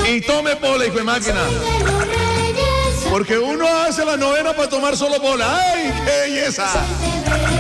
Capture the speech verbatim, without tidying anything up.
Y tome pola, hijo de máquina. Porque uno hace la novena para tomar solo pola. ¡Ay, qué belleza!